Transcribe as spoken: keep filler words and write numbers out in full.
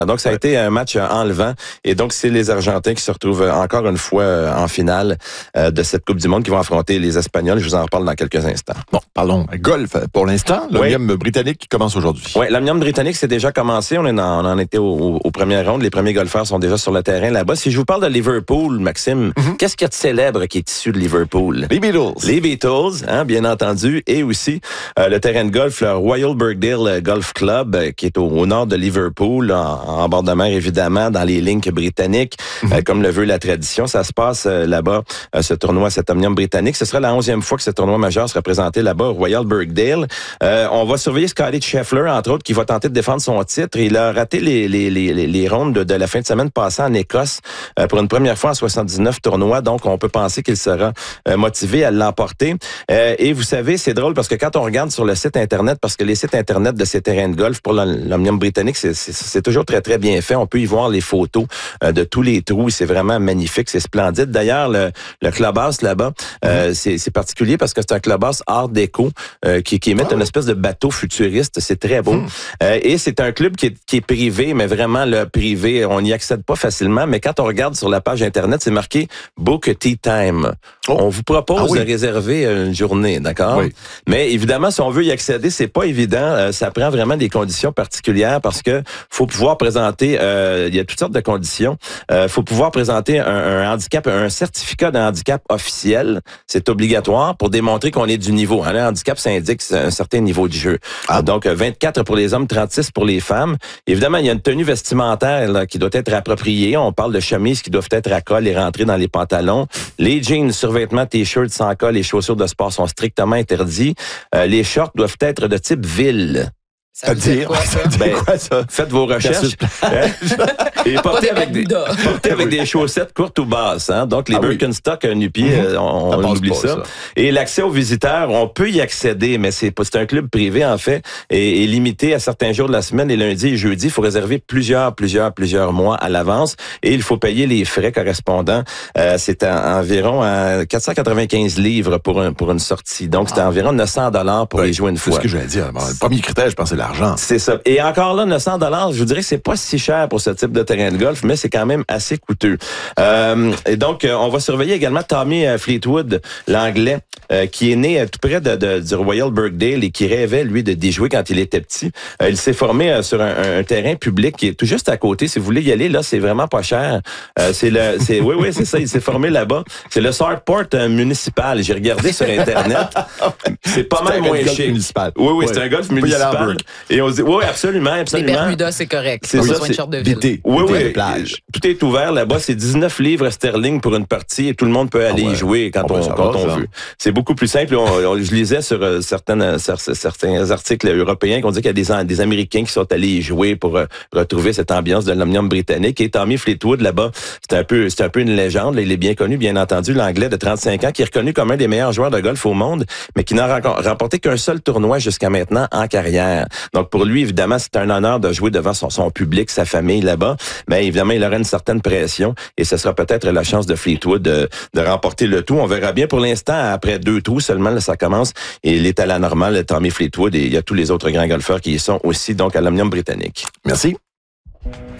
Donc, ça a été un match enlevant. Et donc, c'est les Argentins qui se retrouvent encore une fois en finale de cette Coupe du Monde qui vont affronter les Espagnols. Je vous en reparle dans quelques instants. Bon, parlons golf pour l'instant. L'Omnium oui. britannique qui commence aujourd'hui. Oui, l'Omnium britannique, c'est déjà commencé. On, est dans, on en était aux, aux premières rondes. Les premiers golfeurs sont déjà sur le terrain là-bas. Si je vous parle de Liverpool, Maxime, mm-hmm. qu'est-ce qu'il y a de célèbre qui est issu de Liverpool? Les Beatles. Les Beatles, hein, bien entendu. Et aussi euh, le terrain de golf, le Royal Birkdale Golf Club, euh, qui est au, au nord de Liverpool, en, en bord de mer, évidemment, dans les lignes britanniques, mm-hmm. euh, comme le veut la tradition. Ça se passe euh, là-bas, euh, ce tournoi, cet Omnium britannique. Ce sera la onzième fois que ce tournoi majeur sera présenté là-bas au Royal Birkdale. Euh, on va surveiller Scotty Scheffler, entre autres, qui va tenter de défendre son titre. Il a raté les, les, les, les rondes de, de la fin de semaine passée en Écosse euh, pour une première fois en soixante-dix-neuf tournois. Donc, on peut penser qu'il sera euh, motivé à l'emporter. Euh, et vous savez, c'est drôle parce que quand on regarde sur le site Internet, parce que les sites Internet de ces terrains de golf pour l'Omnium britannique, c'est, c'est, c'est toujours très, très bien fait. On peut y voir les photos euh, de tous les trous. C'est vraiment magnifique, c'est splendide. D'ailleurs, le, le clubhouse là-bas, euh, mm-hmm. c'est, c'est particulier parce que c'est un clubhouse art déco euh, qui, qui émet oh. une espèce de bateau futuriste. C'est très beau. Mm. Euh, et c'est un club qui est, qui est privé, mais vraiment le privé, on n'y accède pas facilement. Mais quand on regarde sur la page Internet, c'est marqué « Book a Tea Time ». Oh. On vous propose ah oui. de réserver une journée, d'accord? Oui. Mais évidemment, si on veut y accéder, c'est pas évident. Euh, ça prend vraiment des conditions particulières parce que faut pouvoir présenter, euh, il y a toutes sortes de conditions. Euh, faut pouvoir présenter un, un handicap, un certificat de handicap officiel. C'est obligatoire pour démontrer qu'on est du niveau. Un handicap, ça indique un certain niveau de jeu. Ah. Donc, vingt-quatre pour les hommes, trente-six pour les femmes. Évidemment, il y a une tenue vestimentaire là, qui doit être appropriée. On parle de chemises qui doivent être à col et rentrer dans les pantalons. Les jeans, survêtements, t-shirts sans col et chaussures de sport sont strictement interdits. Euh, les shorts doivent être de type ville. Ça veut dire quoi, ça? Ben, quoi, ça? Faites vos recherches. Et portez avec, des, portez avec des chaussettes courtes ou basses. Hein? Donc, les ah Birkenstock oui. nu-pied, mm-hmm. on, on oublie pas, ça. ça. Et l'accès aux visiteurs, on peut y accéder, mais c'est, c'est un club privé, en fait, et, et limité à certains jours de la semaine, les lundis et jeudis. Il faut réserver plusieurs, plusieurs, plusieurs mois à l'avance. Et il faut payer les frais correspondants. Euh, c'est à, environ à quatre cent quatre-vingt-quinze livres pour, un, pour une sortie. Donc, c'est ah. environ neuf cents dollars pour oui, y jouer une fois. C'est ce que je voulais dire. Bon, le premier critère, je pense, c'est l'argent. C'est ça. Et encore là, neuf cents dollars, je vous dirais que c'est pas si cher pour ce type de terrain de golf, mais c'est quand même assez coûteux. Euh, et donc, euh, on va surveiller également Tommy Fleetwood, l'Anglais, euh, qui est né tout près de, de, du Royal Birkdale et qui rêvait, lui, de déjouer quand il était petit. Euh, il s'est formé euh, sur un, un terrain public qui est tout juste à côté. Si vous voulez y aller, là, c'est vraiment pas cher. Euh, c'est le, c'est, oui, oui, c'est ça. Il s'est formé là-bas. C'est le Southport euh, municipal. J'ai regardé sur Internet. C'est pas mal moins cher. Municipal. Oui, oui, ouais. c'est un golf municipal. Et on dit, oui, absolument, absolument. Les Bermudas, c'est correct. C'est ça, ça, c'est de ville. D'été, oui, d'été oui. plage. Tout est ouvert là-bas. C'est dix-neuf livres sterling pour une partie et tout le monde peut aller ah ouais. y jouer quand on, on, quand va, on veut. C'est beaucoup plus simple. On, on, je lisais sur euh, certaines, euh, certains articles européens qu'on dit qu'il y a des, des Américains qui sont allés y jouer pour euh, retrouver cette ambiance de l'Omnium britannique. Et Tommy Fleetwood, là-bas, c'est un peu, c'est un peu une légende. Là. Il est bien connu, bien entendu, l'Anglais de trente-cinq ans, qui est reconnu comme un des meilleurs joueurs de golf au monde, mais qui n'a remporté qu'un seul tournoi jusqu'à maintenant en carrière. Donc, pour lui, évidemment, c'est un honneur de jouer devant son, son public, sa famille là-bas. Mais évidemment, il aura une certaine pression et ce sera peut-être la chance de Fleetwood de, de remporter le tout. On verra bien. Pour l'instant, après deux trous seulement, là, ça commence. Et il est à la normale, Tommy Fleetwood, et il y a tous les autres grands golfeurs qui y sont aussi, donc à l'Omnium britannique. Merci.